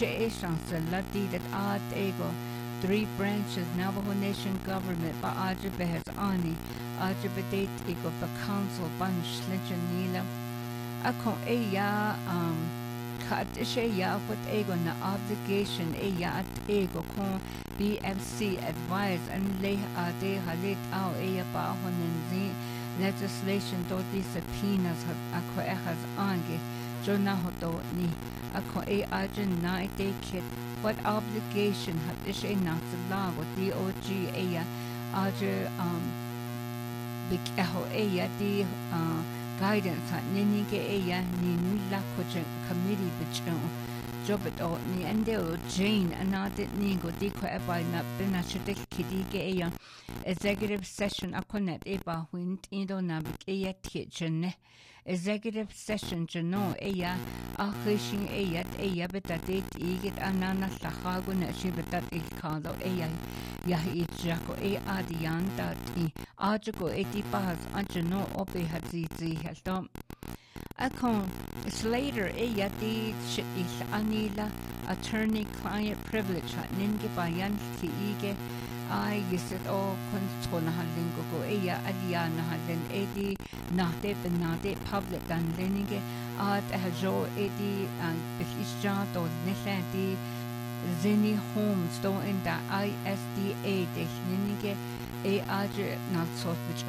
that art ego 3 branches Navajo Nation government ba Ajabehes Ani Ajabedet ego ba council bunch Slichanila Akon eya kat ya what ego na obligation eya at ego kon BFC advise and lay ade halit au eya ba honen legislation do di subpoenas ako ehas ange jona hoto ni ako ajan na ite kit what obligation hat ishe na law with DOG eya aja big eho eya di guidance hat nini ke eya ni nula coaching committee bichon jobet o ni ende o Jane anade ni go di ko eba na benachete kidi ke eya executive session akonet eba wind indo na big eya kitchen executive session jano eya akhishin eya betate igit anana sahago na shibetat ikado eya ya ichako adianta ti ajugo etipaz anjano ope hazizi helto akon Slater eyati is anila attorney client privilege ninge bayan ti ige ay yisit o konstona halingo go eya aliana halen edi nade public dan lenige at hajo edi and isja to nesati zini homes do in da ISDA de ninge e aje not so which